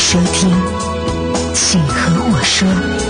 收听，请和我说。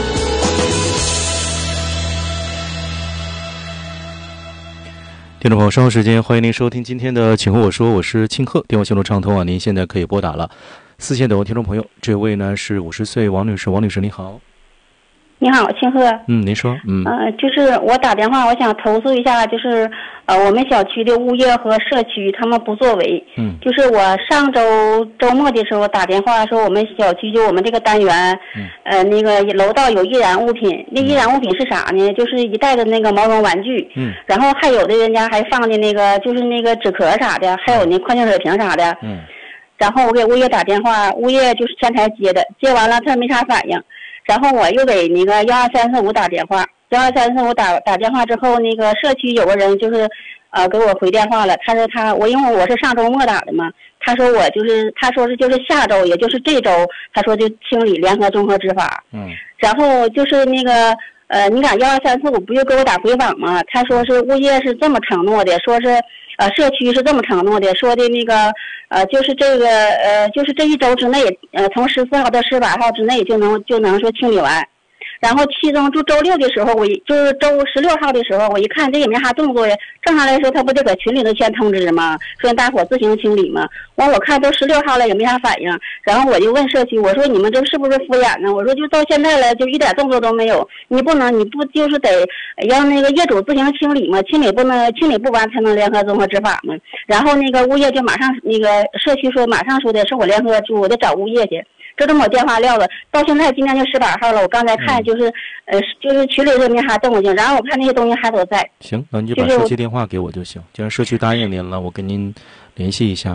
听众朋友，稍后时间欢迎您收听今天的请和我说，我是庆贺，电话线路畅通啊，您现在可以拨打了4线等听众朋友，这位呢是50岁王女士，王女士你好。 你好，庆贺。 您说。 就是我打电话，我想投诉一下，就是我们小区的物业和社区他们不作为。就是我上周末的时候打电话说，我们小区就我们这个单元，那个楼道有易燃物品，那易燃物品是啥呢？就是一袋的那个毛绒玩具，然后还有的人家还放的那个就是那个纸壳啥的，还有那矿泉水瓶啥的。然后我给物业打电话，物业就是前台接的，接完了他没啥反应。然后我又给那个12345打电话，12345打电话之后，那个社区有个人就是给我回电话了，他说因为我是上周末打的嘛，他说就是下周，也就是这周，他说就清理联合综合执法。然后就是那个你敢12345不就给我打回访吗？他说是物业是这么承诺的，说是社区是这么承诺的，说的那个就是这个就是这一周之内，从14号到18号之内就能说清理完。然后其中就周6的时候，就是周16号的时候，我一看这也没啥动作呀。正常来说，他不得搁群里头先通知吗？说大伙自行清理吗？完我看都16号了也没啥反应，然后我就问社区，我说你们这是不是敷衍呢？我说就到现在了，就一点动作都没有。你不就是得让那个业主自行清理吗？清理不完才能联合综合执法吗？然后那个物业就马上那个社区说马上说的是我联合我得找物业去。这都没电话撂了，到现在今天就18号了。我刚才看就是群里头没啥动静，然后我看那些东西还都在。 行，那你就把社区电话给我就行。既然社区答应您了，我跟您联系一下。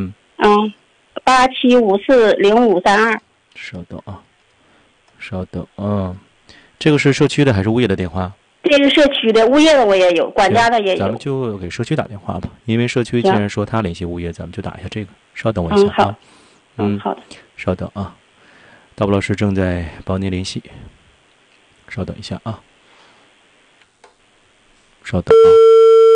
87540532。 稍等啊，这个是社区的还是物业的电话？ 这是社区的，物业的我也有，管家的也有。 咱们就给社区打电话吧，因为社区既然说他联系物业，咱们就打一下这个。稍等我一下啊。 好的。 稍等啊，大布老师正在帮您联系，稍等一下啊，稍等啊。